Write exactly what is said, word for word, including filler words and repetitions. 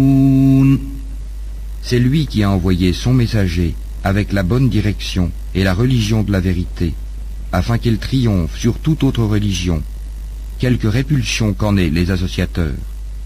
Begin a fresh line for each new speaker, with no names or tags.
C'est lui qui a envoyé son messager avec la bonne direction et la religion de la vérité, afin qu'il triomphe sur toute autre religion, quelque répulsion qu'en aient les associateurs.